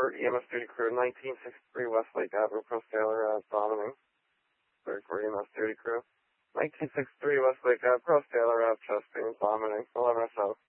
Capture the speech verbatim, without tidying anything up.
report, E M S duty crew, nineteen sixty-three Westlake Avenue, Post Taylor, uh, vomiting. Third for E M S duty crew. nineteen sixty-three Westlake Avenue, Post Taylor, uh, chest pain, vomiting. eleven oh seven.